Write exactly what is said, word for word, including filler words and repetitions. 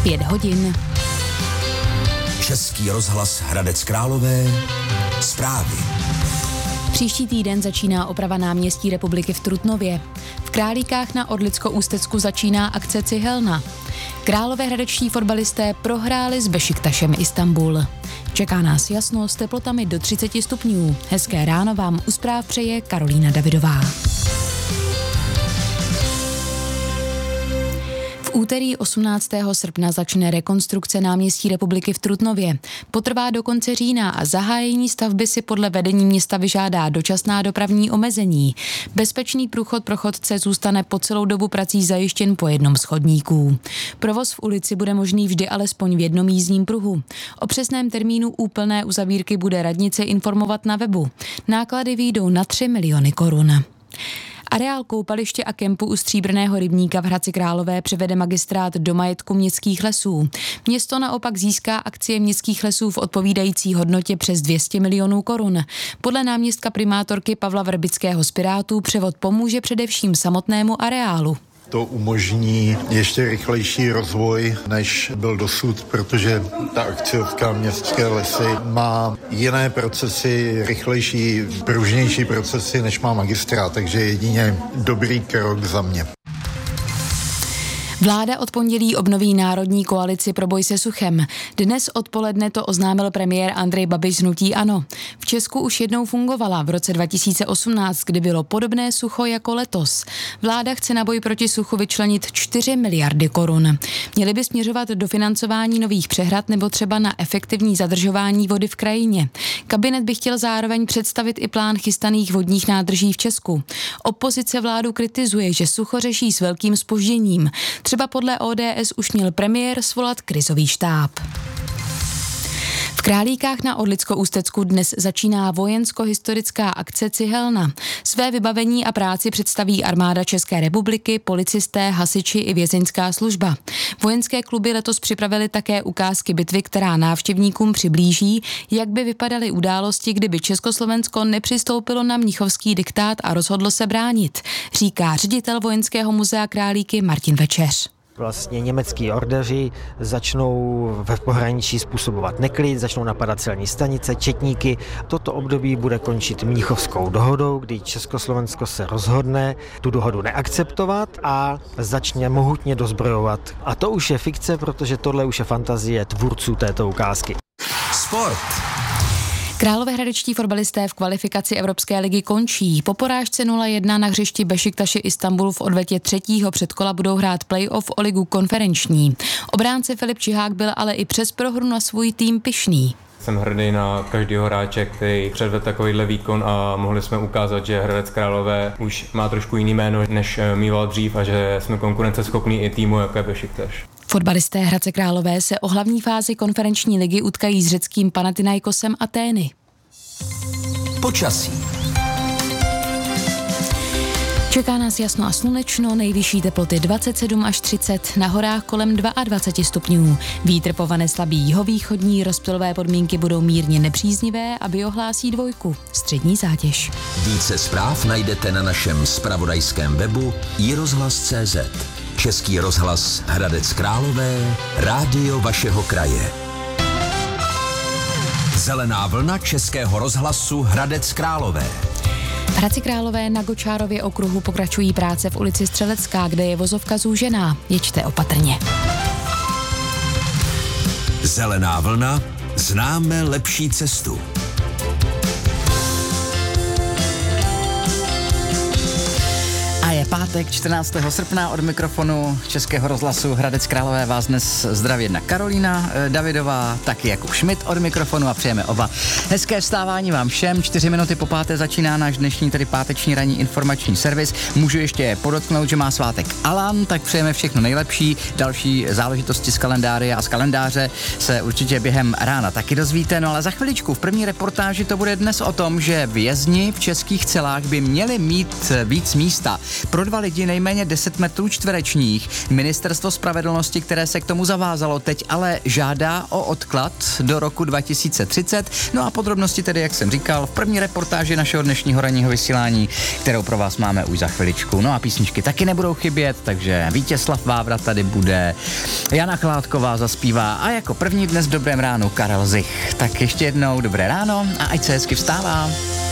Pět hodin. Český rozhlas Hradec Králové. Zprávy. Příští týden začíná oprava náměstí Republiky v Trutnově. V Králíkách na Orlicko-Ústecku začíná akce Cihelna. Královéhradečtí fotbalisté prohráli s Bešiktašem Istanbul. Čeká nás jasno s teplotami do třicet stupňů. Hezké ráno vám u zpráv přeje Karolína Davidová. V úterý osmnáctého srpna začne rekonstrukce náměstí Republiky v Trutnově. Potrvá do konce října a zahájení stavby si podle vedení města vyžádá dočasná dopravní omezení. Bezpečný průchod pro chodce zůstane po celou dobu prací zajištěn po jednom z chodníků. Provoz v ulici bude možný vždy alespoň v jednom jízdním pruhu. O přesném termínu úplné uzavírky bude radnice informovat na webu. Náklady vyjdou na tři miliony korun. Areál koupaliště a kempu u Stříbrného rybníka v Hradci Králové převede magistrát do majetku Městských lesů. Město naopak získá akcie Městských lesů v odpovídající hodnotě přes dvě stě milionů korun. Podle náměstka primátorky Pavla Vrbického z Pirátů převod pomůže především samotnému areálu. To umožní ještě rychlejší rozvoj, než byl dosud, protože ta akciovka Městské lesy má jiné procesy, rychlejší, pružnější procesy, než má magistrát, takže jedině dobrý krok za mě. Vláda od pondělí obnoví Národní koalici pro boj se suchem. Dnes odpoledne to oznámil premiér Andrej Babiš z hnutí ANO. V Česku už jednou fungovala v roce dva tisíce osmnáct, kdy bylo podobné sucho jako letos. Vláda chce na boj proti suchu vyčlenit čtyři miliardy korun. Měly by směřovat do financování nových přehrad nebo třeba na efektivní zadržování vody v krajině. Kabinet by chtěl zároveň představit i plán chystaných vodních nádrží v Česku. Opozice vládu kritizuje, že sucho řeší s velkým zpožděním. Třeba podle O D S už měl premiér svolat krizový štáb. V Králíkách na Orlicko-Ústecku dnes začíná vojensko-historická akce Cihelna. Své vybavení a práci představí armáda České republiky, policisté, hasiči i vězeňská služba. Vojenské kluby letos připravili také ukázky bitvy, která návštěvníkům přiblíží, jak by vypadaly události, kdyby Československo nepřistoupilo na mnichovský diktát a rozhodlo se bránit, říká ředitel Vojenského muzea Králíky Martin Večeř. Vlastně německý ordeři začnou ve pohraničí způsobovat neklid, začnou napadat celní stanice, četníky. Toto období bude končit mnichovskou dohodou, kdy Československo se rozhodne tu dohodu neakceptovat a začne mohutně dozbrojovat. A to už je fikce, protože tohle už je fantazie tvůrců této ukázky. Sport. Královéhradečtí fotbalisté v kvalifikaci Evropské ligy končí. Po porážce nula jedna na hřišti Bešiktaši Istanbul v odvetě třetího předkola budou hrát play-off o ligu konferenční. Obránce Filip Čihák byl ale i přes prohru na svůj tým pyšný. Jsem hrdý na každého hráče, který předvedl takovýhle výkon a mohli jsme ukázat, že Hradec Králové už má trošku jiný jméno, než mýval dřív a že jsme konkurenceschopní i týmu, jako je Bešiktaš. Fotbalisté Hradce Králové se o hlavní fázi konferenční ligy utkají s řeckým Panathinaikosem Atény. Počasí. Čeká nás jasno a slunečno, nejvyšší teploty dvacet sedm až třicet, na horách kolem dvacet dva stupňů. Vítr povane slabý jihovýchodní, rozptylové podmínky budou mírně nepříznivé a biohlásí dvojku, střední zátěž. Více zpráv najdete na našem zpravodajském webu i rozhlas tečka cé zet. Český rozhlas Hradec Králové, rádio vašeho kraje. Zelená vlna Českého rozhlasu Hradec Králové. V Hradci Králové na Gočárově okruhu pokračují práce v ulici Střelecká, kde je vozovka zúžená. Jeďte opatrně. Zelená vlna, známe lepší cestu. A je pátek čtrnáctého srpna, od mikrofonu Českého rozhlasu Hradec Králové vás dnes zdraví jedna Karolína Davidová, taky Jakub Schmidt od mikrofonu a přejeme oba hezké vstávání vám všem. Čtyři minuty po páté začíná náš dnešní tedy páteční ranní informační servis. Můžu ještě podotknout, že má svátek Alan, tak přejeme všechno nejlepší. Další záležitosti z kalendáře a z kalendáře se určitě během rána taky dozvíte. No ale za chviličku v první reportáži to bude dnes o tom, že vězni v českých celách by měli mít víc místa. pro dva lidi nejméně deset metrů čtverečních. Ministerstvo spravedlnosti, které se k tomu zavázalo, teď ale žádá o odklad do roku dva tisíce třicet. No a podrobnosti tedy, jak jsem říkal, v první reportáži našeho dnešního ranního vysílání, kterou pro vás máme už za chviličku. No a písničky taky nebudou chybět, takže Vítězslav Vávra tady bude, Jana Chládková zaspívá a jako první dnes v Dobrém ránu Karel Zich. Tak ještě jednou dobré ráno a ať se hezky vstává.